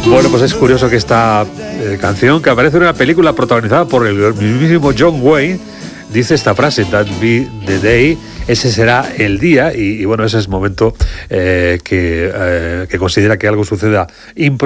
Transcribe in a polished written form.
Bueno, pues es curioso que esta canción, que aparece en una película protagonizada por el mismísimo John Wayne, dice esta frase: "That be the day", ese será el día, y bueno, ese es el momento que considera que algo suceda improvisado.